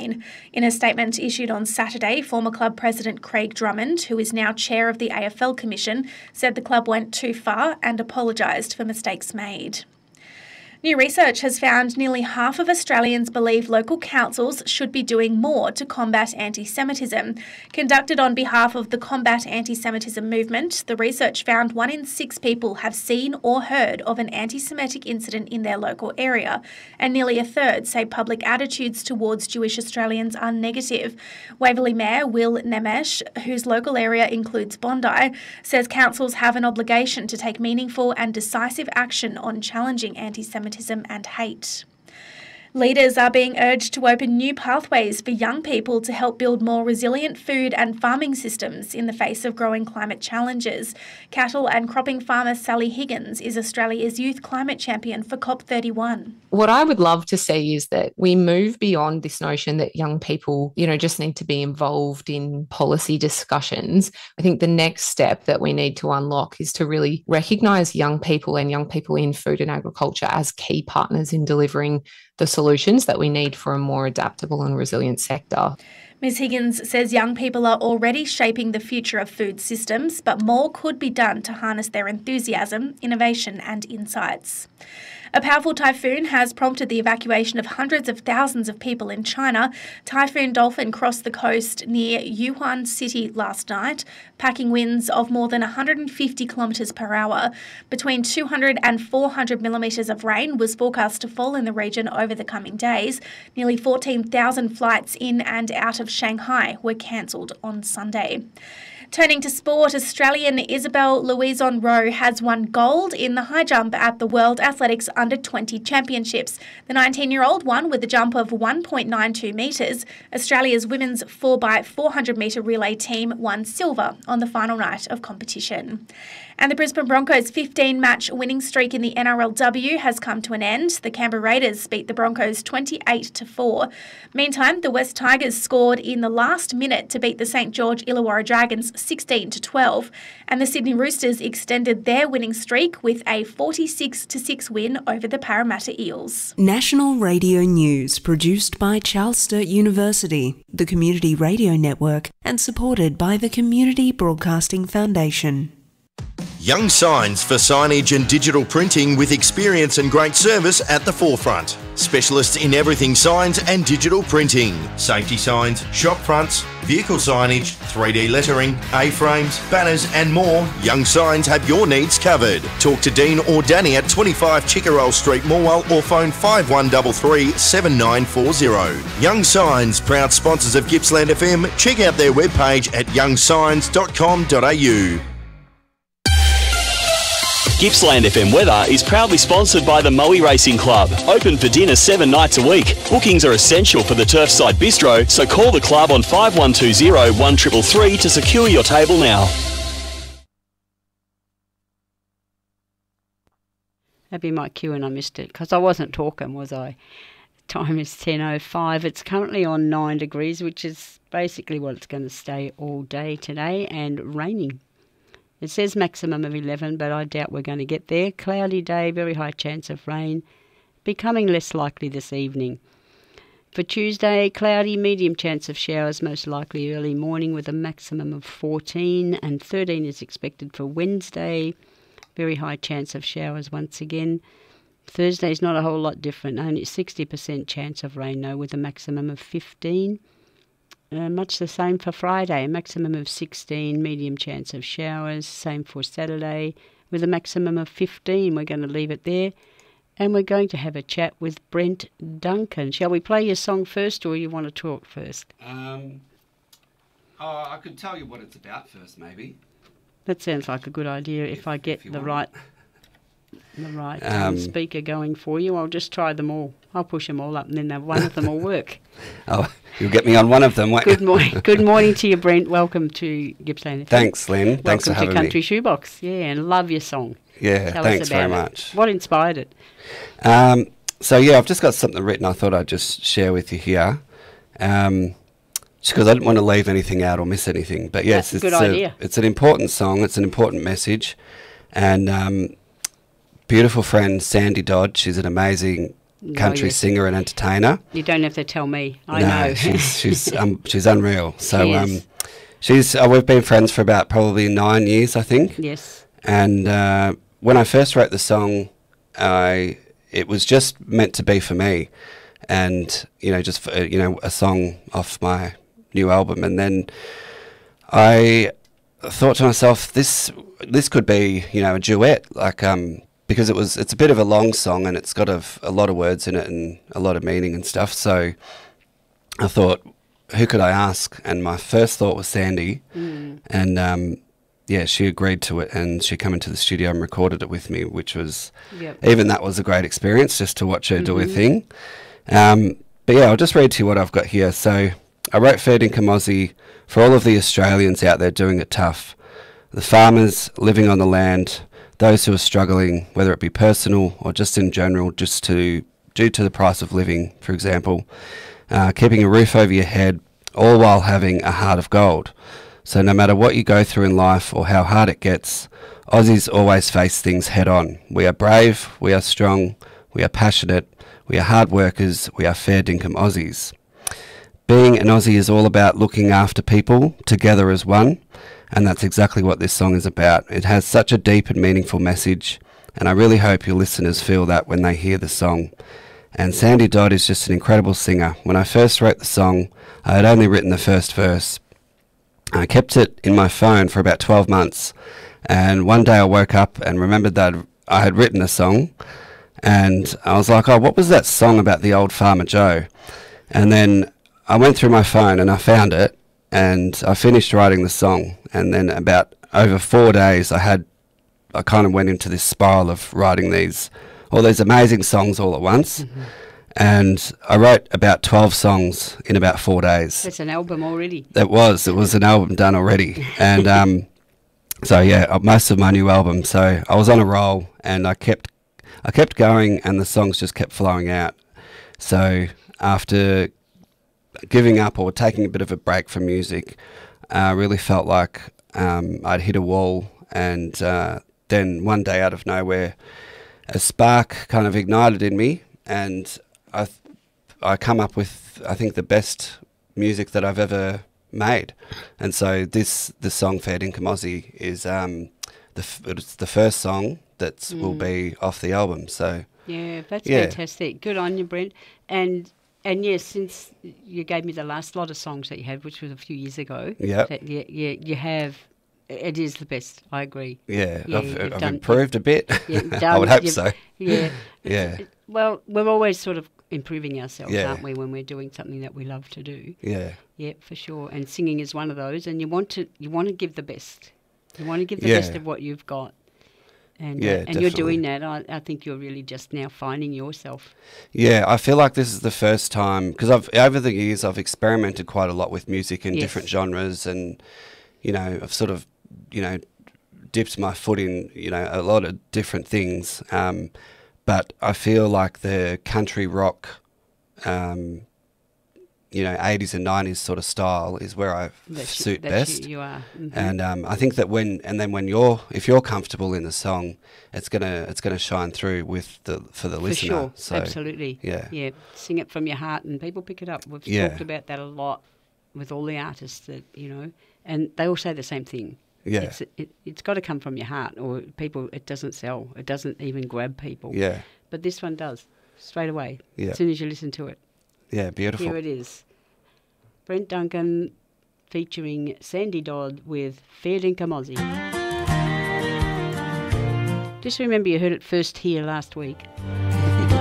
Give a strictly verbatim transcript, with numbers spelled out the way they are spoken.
campaign. In a statement issued on Saturday, former club president Craig Drummond, who is now chair of the A F L Commission, said the club went too far and apologised for mistakes made. New research has found nearly half of Australians believe local councils should be doing more to combat anti-Semitism. Conducted on behalf of the Combat Anti-Semitism movement, the research found one in six people have seen or heard of an anti-Semitic incident in their local area, and nearly a third say public attitudes towards Jewish Australians are negative. Waverley Mayor Will Nemesh, whose local area includes Bondi, says councils have an obligation to take meaningful and decisive action on challenging anti-Semitism and hate. Leaders are being urged to open new pathways for young people to help build more resilient food and farming systems in the face of growing climate challenges. Cattle and cropping farmer Sally Higgins is Australia's youth climate champion for COP thirty-one. What I would love to see is that we move beyond this notion that young people, you know, just need to be involved in policy discussions. I think the next step that we need to unlock is to really recognise young people and young people in food and agriculture as key partners in delivering the solutions that we need for a more adaptable and resilient sector. Miz Higgins says young people are already shaping the future of food systems, but more could be done to harness their enthusiasm, innovation and insights. A powerful typhoon has prompted the evacuation of hundreds of thousands of people in China. Typhoon Dolphin crossed the coast near Yuhuan City last night, packing winds of more than one hundred fifty kilometres per hour. Between two hundred and four hundred millimetres of rain was forecast to fall in the region over the coming days. Nearly fourteen thousand flights in and out of Shanghai were cancelled on Sunday. Turning to sport, Australian Isabel Louison-Rowe has won gold in the high jump at the World Athletics Under twenty Championships. The nineteen-year-old won with a jump of one point nine two metres. Australia's women's four by four hundred metre relay team won silver on the final night of competition. And the Brisbane Broncos' fifteen-match winning streak in the N R L W has come to an end. The Canberra Raiders beat the Broncos twenty-eight to four. Meantime, the West Tigers scored in the last minute to beat the St George Illawarra Dragons sixteen to twelve, and the Sydney Roosters extended their winning streak with a forty-six to six win over the Parramatta Eels. National Radio News, produced by Charles Sturt University, the Community Radio Network, and supported by the Community Broadcasting Foundation. Young Signs for signage and digital printing with experience and great service at the forefront. Specialists in everything signs and digital printing. Safety signs, shop fronts, vehicle signage, three D lettering, A-frames, banners and more. Young Signs have your needs covered. Talk to Dean or Danny at twenty-five Chickerell Street, Morwell, or phone five one three three, seven nine four zero. Young Signs, proud sponsors of Gippsland F M. Check out their webpage at young signs dot com dot a u. Gippsland F M weather is proudly sponsored by the Moe Racing Club. Open for dinner seven nights a week. Bookings are essential for the Turfside Bistro, so call the club on five one two zero, one three three three to secure your table now. That'd be my cue and I missed it, because I wasn't talking, was I? Time is ten oh five. It's currently on nine degrees, which is basically what it's going to stay all day today, and raining. It says maximum of eleven, but I doubt we're going to get there. Cloudy day, very high chance of rain, becoming less likely this evening. For Tuesday, cloudy, medium chance of showers, most likely early morning with a maximum of fourteen, and thirteen is expected for Wednesday. Very high chance of showers once again. Thursday's not a whole lot different, only sixty percent chance of rain though, with a maximum of fifteen. Uh, much the same for Friday, a maximum of sixteen, medium chance of showers. Same for Saturday, with a maximum of fifteen. We're going to leave it there. And we're going to have a chat with Brent Duncan. Shall we play your song first, or you want to talk first? Um, oh, I could tell you what it's about first, maybe. That sounds like a good idea. If, if I get if the right, the right um, um, speaker going for you, I'll just try them all. I'll push them all up, and then one of them will work. Oh, you'll get me on one of them, won't you? Good morning. Good morning to you, Brent. Welcome to Gippsland. Thanks, Lynn. Welcome thanks for having me. Welcome to Country Shoebox. Yeah, and love your song. Yeah, Tell thanks us about very it. much. What inspired it? Um, so, yeah, I've just got something written I thought I'd just share with you here. Um, just because I didn't want to leave anything out or miss anything. But, yes, That's a it's, good a, idea. it's an important song. It's an important message. And um, beautiful friend Sandy Dodd, she's an amazing country you- singer and entertainer. You don't have to tell me. I no, know. she's she's um, she's unreal. So She is. um, she's uh, we've been friends for about probably nine years, I think. Yes. And uh, when I first wrote the song, I it was just meant to be for me, and you know, just for, you know, a song off my new album. And then I thought to myself, this this could be, you know, a duet, like um, because it was it's a bit of a long song and it's got a, a lot of words in it and a lot of meaning and stuff. So I thought, who could I ask? And my first thought was Sandy, Mm. and um, yeah, she agreed to it, and she came into the studio and recorded it with me, which was Yep. even that was a great experience just to watch her do her Mhm. thing. Um, but yeah, I'll just read to you what I've got here. So I wrote Fair Dinkum Aussie for all of the Australians out there doing it tough, the farmers living on the land, those who are struggling, whether it be personal or just in general, just to due to the price of living, for example, uh, keeping a roof over your head, all while having a heart of gold. So no matter what you go through in life or how hard it gets, Aussies always face things head on. We are brave, we are strong, we are passionate, we are hard workers, we are fair dinkum Aussies. Being an Aussie is all about looking after people together as one, and that's exactly what this song is about. It has such a deep and meaningful message, and I really hope your listeners feel that when they hear the song. And Sandy Dodd is just an incredible singer. When I first wrote the song, I had only written the first verse. I kept it in my phone for about twelve months, and one day I woke up and remembered that I had written a song, and I was like, oh, what was that song about the old Farmer Joe? And then I went through my phone and I found it, and I finished writing the song, and then about over four days I had, I kind of went into this spiral of writing these, all these amazing songs all at once. Mm-hmm. And I wrote about twelve songs in about four days. That's an album already. It was. It was an album done already. And um, so, yeah, uh, most of my new album. So I was on a roll, and I kept I kept going, and the songs just kept flowing out. So after giving up or taking a bit of a break from music, I really felt like um, I'd hit a wall. And uh, then one day, out of nowhere, a spark kind of ignited in me, and I th- I come up with, I think, the best music that I've ever made. And so this this song, Fair Dinkum Aussie, is um, the f- it's the first song that Mm. will be off the album. So Yeah, that's Yeah. fantastic. Good on you, Brent. And and yes, since you gave me the last lot of songs that you had, which was a few years ago, Yep. that you, you, you have, it is the best. I agree. yeah, Yeah, I've, you've I've done- improved a bit. Yeah, I done- would hope you've- so. Yeah. Yeah. It- Well, we're always sort of improving ourselves, Yeah. aren't we, when we're doing something that we love to do? Yeah, Yeah, for sure. And singing is one of those. And you want to you want to give the best. You want to give the Yeah. best of what you've got. And, Yeah, uh, and you're definitely. doing that. I, I think you're really just now finding yourself. yeah. I feel like this is the first time, because I've over the years I've experimented quite a lot with music in Yes. different genres, and you know I've sort of you know dipped my foot in you know a lot of different things. Um, but I feel like the country rock, um, you know, eighties and nineties sort of style is where I That suit you, that best. You, you are. Mhm. And um, I think that when and then when you're if you're comfortable in the song, it's gonna it's gonna shine through with the for the For listener. sure, So absolutely. yeah. Yeah, sing it from your heart and people pick it up. We've Yeah. talked about that a lot with all the artists that, you know, and they all say the same thing. yeah, It's, it, it's got to come from your heart or people, it doesn't sell. It doesn't even grab people. yeah, But this one does, straight away, Yeah. as soon as you listen to it. yeah, beautiful. Here it is. Brent Duncan featuring Sandy Dodd with Fair Dinkum Aussie. Just remember you heard it first here last week.